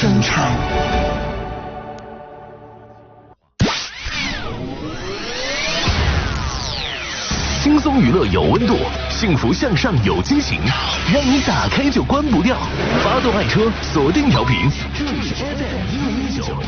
生产。 轻松娱乐有温度，幸福向上有激情，让你打开就关不掉。发动爱车，锁定调频，这里是 FM 119。